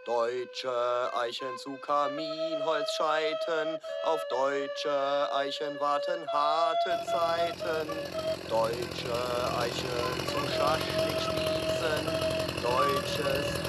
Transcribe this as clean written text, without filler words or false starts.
Deutsche Eichen zu Kaminholz scheiten, auf deutsche Eichen warten harte Zeiten. Deutsche Eichen zum Schaschlik spießen, deutsches